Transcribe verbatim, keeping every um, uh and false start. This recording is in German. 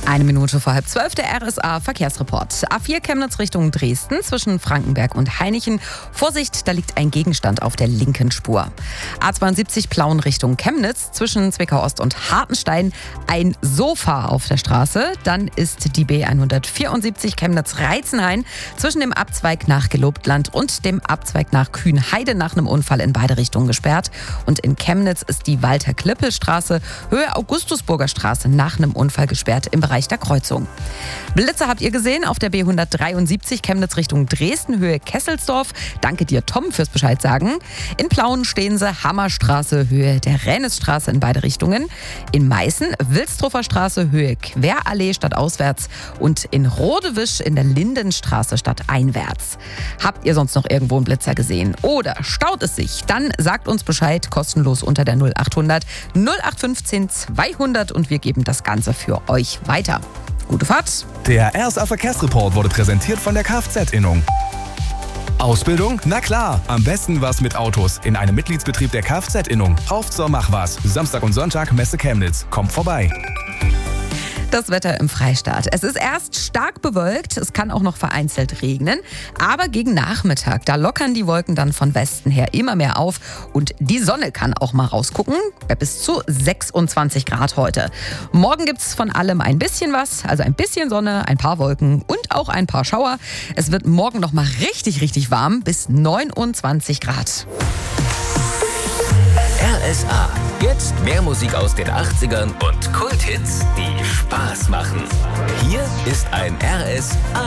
Eine Minute vor halb zwölf, der R S A-Verkehrsreport. A vier Chemnitz Richtung Dresden zwischen Frankenberg und Hainichen. Vorsicht, da liegt ein Gegenstand auf der linken Spur. A zweiundsiebzig Plauen Richtung Chemnitz zwischen Zwickau-Ost und Hartenstein. Ein Sofa auf der Straße. Dann ist die B hundertvierundsiebzig Chemnitz-Reizenhain zwischen dem Abzweig nach Gelobtland und dem Abzweig nach Kühnheide nach einem Unfall in beide Richtungen gesperrt. Und in Chemnitz ist die Walter-Klippel-Straße Höhe Augustusburger Straße nach einem Unfall gesperrt im Bereich der Kreuzung. Blitze habt ihr gesehen auf der B hundertdreiundsiebzig Chemnitz Richtung Dresden, Höhe Kesselsdorf. Danke dir, Tom, fürs Bescheid sagen. In Plauen stehen sie Hammerstraße, Höhe der Rennesstraße in beide Richtungen. In Meißen Wilstruffer Straße, Höhe Querallee stadtauswärts. Und in Rodewisch in der Lindenstraße stadteinwärts. Habt ihr sonst noch irgendwo einen Blitzer gesehen? Oder staut es sich? Dann sagt uns Bescheid, kostenlos unter der null achthundert null acht fünfzehn zweihundert und wir geben das Ganze für euch weiter. Gute Fahrt! Der R S A-Verkehrsreport wurde präsentiert von der Kfz-Innung. Ausbildung? Na klar, am besten was mit Autos in einem Mitgliedsbetrieb der Kfz-Innung. Auf zur Machwas. Samstag und Sonntag Messe Chemnitz. Kommt vorbei. Das Wetter im Freistaat. Es ist erst stark bewölkt, es kann auch noch vereinzelt regnen, aber gegen Nachmittag, da lockern die Wolken dann von Westen her immer mehr auf und die Sonne kann auch mal rausgucken, bei bis zu sechsundzwanzig Grad heute. Morgen gibt's von allem ein bisschen was, also ein bisschen Sonne, ein paar Wolken und auch ein paar Schauer. Es wird morgen noch mal richtig, richtig warm, bis neunundzwanzig Grad. R S A. Jetzt mehr Musik aus den achtzigern und Kulthits, die Spaß machen. Hier ist ein R S A